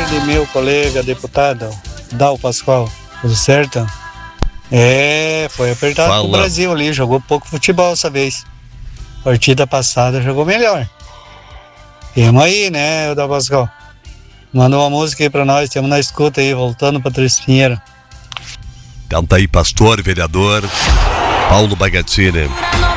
tarde, meu colega deputado Dal Pascoal. Tudo certo? Foi apertado pro Brasil ali, jogou pouco futebol essa vez. Partida passada jogou melhor. Tamo aí, né, Dal Pascoal? Mandou uma música aí pra nós, temos na escuta aí, voltando pra Três Pinheiros. Então tá aí, pastor, vereador Paulo Bagatini.